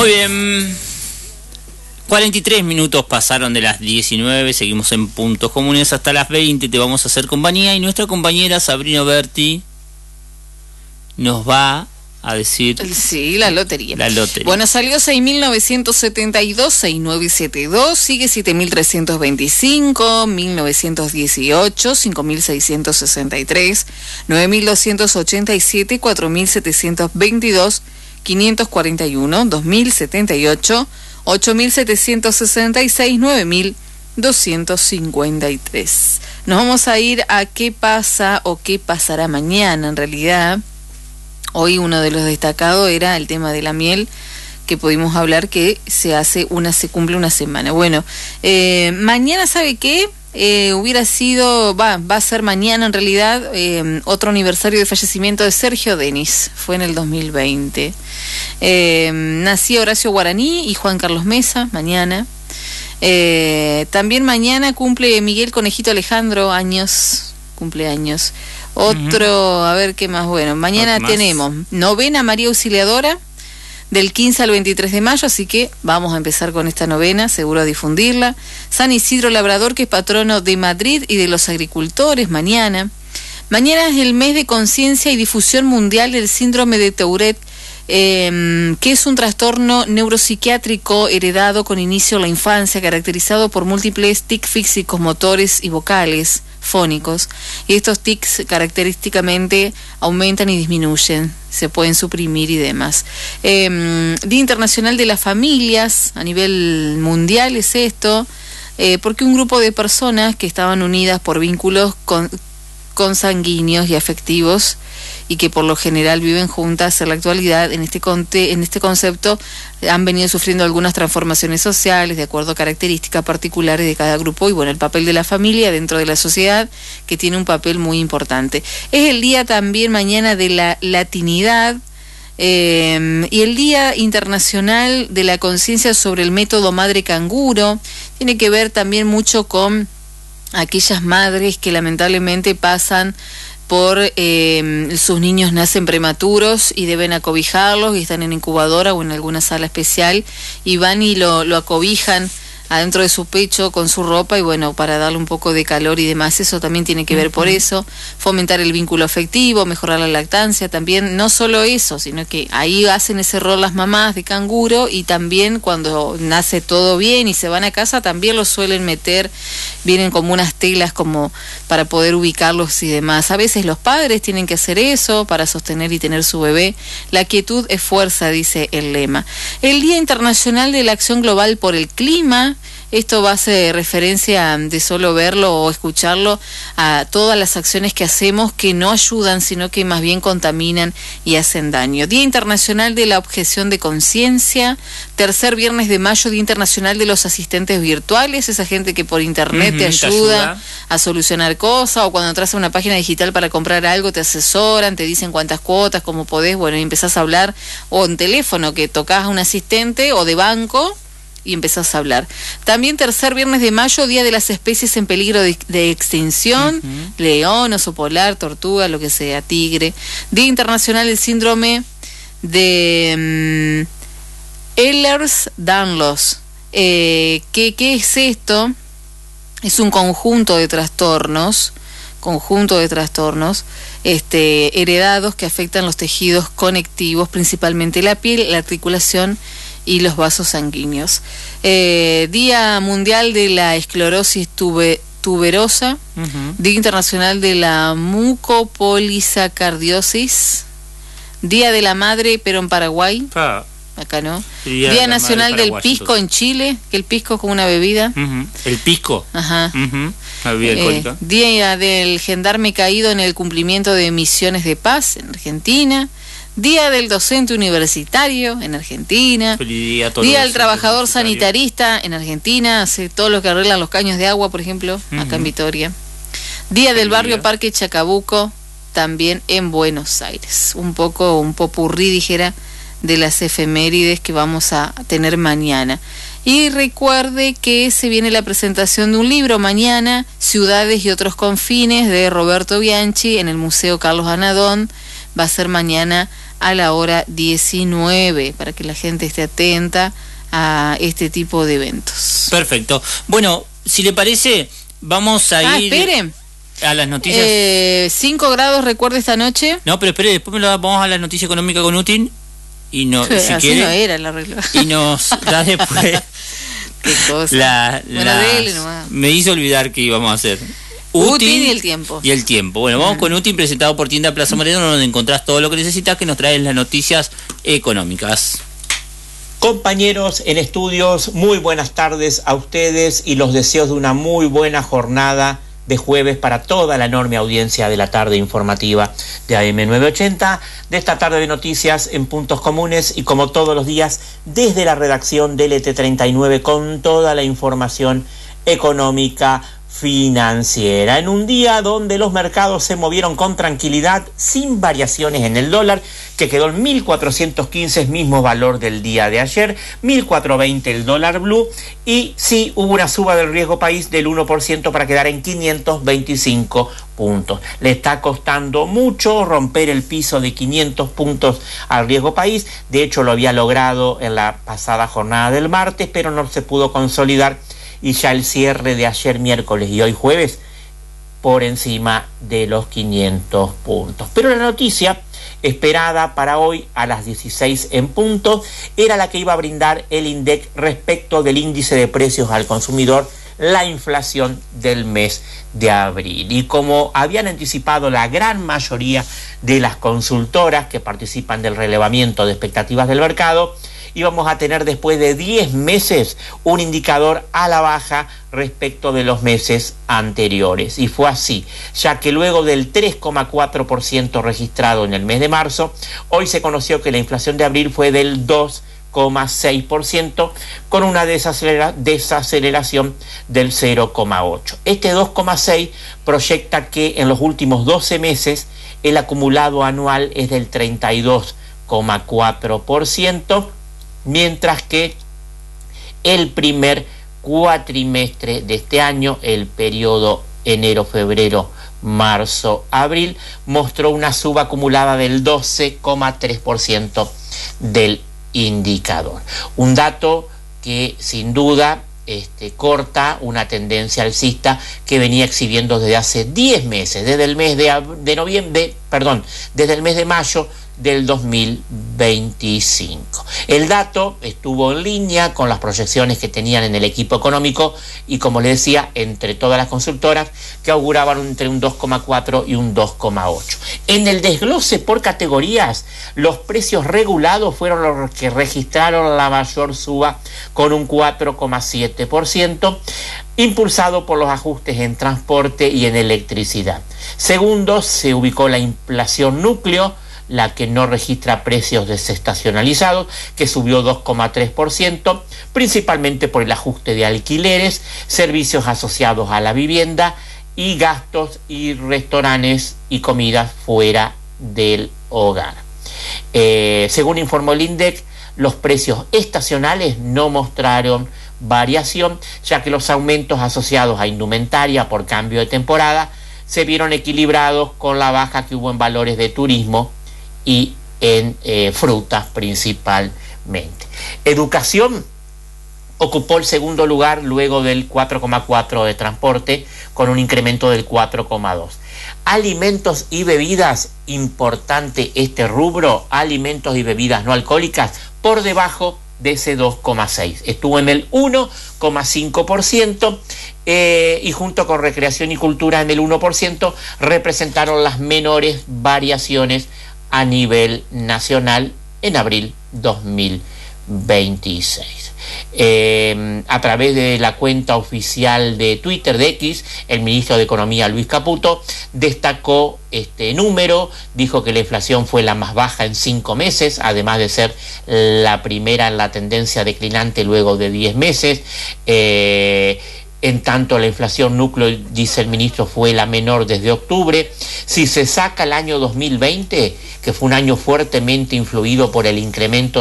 Muy bien. 43 minutos pasaron de las 19, seguimos en Puntos Comunes hasta las 20, te vamos a hacer compañía y nuestra compañera Sabrina Berti nos va a decir... Sí, la lotería. La lotería. Bueno, salió 6.972, 6.972, sigue 7.325, 1.918, 5.663, 9.287, 4.722, 541, 2.078, 8.766, 9.253. Nos vamos a ir a qué pasa o qué pasará mañana. En realidad, hoy uno de los destacados era el tema de la miel, que pudimos hablar que se cumple una semana. Bueno, mañana, ¿sabe qué? Hubiera sido, va a ser mañana en realidad, otro aniversario de fallecimiento de Sergio Denis, fue en el 2020. Nacía Horacio Guaraní y Juan Carlos Mesa, mañana. También mañana cumple Miguel Conejito Alejandro, cumpleaños. Otro, a ver qué más, bueno, mañana tenemos novena María Auxiliadora, del 15 al 23 de mayo, así que vamos a empezar con esta novena, seguro a difundirla. San Isidro Labrador, que es patrono de Madrid y de los agricultores, mañana. Mañana es el mes de conciencia y difusión mundial del síndrome de Tourette, que es un trastorno neuropsiquiátrico heredado con inicio en la infancia, caracterizado por múltiples tics físicos, motores y vocales, fónicos. Y estos tics característicamente aumentan y disminuyen, se pueden suprimir y demás. Día Internacional de las Familias, a nivel mundial es esto, porque un grupo de personas que estaban unidas por vínculos consanguíneos y afectivos y que por lo general viven juntas en la actualidad, en este concepto han venido sufriendo algunas transformaciones sociales de acuerdo a características particulares de cada grupo y bueno, el papel de la familia dentro de la sociedad, que tiene un papel muy importante. Es el día también mañana de la latinidad, y el Día Internacional de la Conciencia sobre el Método Madre Canguro. Tiene que ver también mucho con aquellas madres que lamentablemente pasan por sus niños nacen prematuros y deben acobijarlos y están en incubadora o en alguna sala especial y van y lo acobijan adentro de su pecho con su ropa y bueno, para darle un poco de calor y demás. Eso también tiene que ver por eso, fomentar el vínculo afectivo, mejorar la lactancia también, no solo eso, sino que ahí hacen ese rol las mamás de canguro y también cuando nace todo bien y se van a casa también los suelen meter, vienen como unas telas como para poder ubicarlos y demás. A veces los padres tienen que hacer eso para sostener y tener su bebé. La quietud es fuerza, dice el lema. El Día Internacional de la Acción Global por el Clima. Esto va a hacer referencia, de solo verlo o escucharlo, a todas las acciones que hacemos que no ayudan, sino que más bien contaminan y hacen daño. Día Internacional de la Objeción de Conciencia. Tercer viernes de mayo, Día Internacional de los Asistentes Virtuales. Esa gente que por internet te ayuda a solucionar cosas, o cuando entras a una página digital para comprar algo te asesoran, te dicen cuántas cuotas, cómo podés, bueno, y empezás a hablar, o en teléfono que tocas a un asistente o de banco y empezás a hablar. También tercer viernes de mayo, Día de las Especies en Peligro de Extinción, león, oso polar, tortuga, lo que sea, tigre. Día Internacional del Síndrome de Ehlers-Danlos. ¿Qué es esto? Es un conjunto de trastornos heredados que afectan los tejidos conectivos, principalmente la piel, la articulación y los vasos sanguíneos. Día Mundial de la Esclerosis Tuberosa, Día Internacional de la Mucopolisacardiosis, Día de la Madre, pero en Paraguay, acá no. Día Nacional del Pisco en Chile, que el pisco es como una bebida. El pisco. Ajá. Una bebida alcohólica. Día del Gendarme Caído en el cumplimiento de misiones de paz en Argentina. Día del Docente Universitario en Argentina. Día del Trabajador Sanitarista en Argentina, hace todo lo que arreglan los caños de agua, por ejemplo, acá en Vitoria. Día del Barrio Parque Chacabuco, también en Buenos Aires. Un popurrí, dijera, de las efemérides que vamos a tener mañana. Y recuerde que se viene la presentación de un libro mañana, Ciudades y otros confines, de Roberto Bianchi, en el Museo Carlos Anadón. Va a ser mañana a la hora 19, para que la gente esté atenta a este tipo de eventos. Perfecto. Bueno, si le parece, vamos a ir... esperen. A las noticias. 5 grados, recuerde, esta noche. No, pero espere, después vamos a la noticia económica con Utin. Y no, si así quiere, no era el arreglo. Y nos da después... Qué cosa. Dele nomás. Me hizo olvidar que íbamos a hacer. Utin y el tiempo. Y el tiempo. Bueno, vamos con Utin, presentado por Tienda Plaza Moreno, donde encontrás todo lo que necesitas, que nos trae las noticias económicas. Compañeros en estudios, muy buenas tardes a ustedes y los deseos de una muy buena jornada de jueves para toda la enorme audiencia de la tarde informativa de AM980, de esta tarde de noticias en Puntos Comunes, y como todos los días desde la redacción del ET39 con toda la información económica financiera, en un día donde los mercados se movieron con tranquilidad, sin variaciones en el dólar, que quedó en 1.415, mismo valor del día de ayer, 1.420 el dólar blue, y sí hubo una suba del riesgo país del 1% para quedar en 525 puntos. Le está costando mucho romper el piso de 500 puntos al riesgo país. De hecho, lo había logrado en la pasada jornada del martes, pero no se pudo consolidar, y ya el cierre de ayer miércoles y hoy jueves por encima de los 500 puntos. Pero la noticia esperada para hoy a las 16 en punto era la que iba a brindar el INDEC respecto del índice de precios al consumidor, la inflación del mes de abril. Y como habían anticipado la gran mayoría de las consultoras que participan del relevamiento de expectativas del mercado, íbamos a tener después de 10 meses un indicador a la baja respecto de los meses anteriores. Y fue así, ya que luego del 3,4% registrado en el mes de marzo, hoy se conoció que la inflación de abril fue del 2,6%, con una desaceleración del 0,8%. Este 2,6% proyecta que en los últimos 12 meses el acumulado anual es del 32,4%, mientras que el primer cuatrimestre de este año, el periodo enero, febrero, marzo, abril, mostró una suba acumulada del 12,3% del indicador. Un dato que sin duda corta una tendencia alcista que venía exhibiendo desde hace 10 meses, desde el mes desde el mes de mayo del 2025. El dato estuvo en línea con las proyecciones que tenían en el equipo económico y, como les decía, entre todas las consultoras, que auguraban entre un 2,4 y un 2,8. En el desglose por categorías, los precios regulados fueron los que registraron la mayor suba, con un 4,7%, impulsado por los ajustes en transporte y en electricidad. Segundo, se ubicó la inflación núcleo, la que no registra precios desestacionalizados, que subió 2,3%, principalmente por el ajuste de alquileres, servicios asociados a la vivienda y gastos y restaurantes y comidas fuera del hogar. Según informó el INDEC, los precios estacionales no mostraron variación, ya que los aumentos asociados a indumentaria por cambio de temporada se vieron equilibrados con la baja que hubo en valores de turismo y en frutas principalmente. Educación ocupó el segundo lugar luego del 4,4% de transporte, con un incremento del 4,2%. Alimentos y bebidas, importante este rubro, alimentos y bebidas no alcohólicas, por debajo de ese 2,6%. Estuvo en el 1,5%, y junto con recreación y cultura en el 1%, representaron las menores variaciones a nivel nacional en abril 2026. A través de la cuenta oficial de Twitter de X, el ministro de Economía, Luis Caputo, destacó este número, dijo que la inflación fue la más baja en 5 meses, además de ser la primera en la tendencia declinante luego de 10 meses. En tanto, la inflación núcleo, dice el ministro, fue la menor desde octubre. Si se saca el año 2020, que fue un año fuertemente influido por el incremento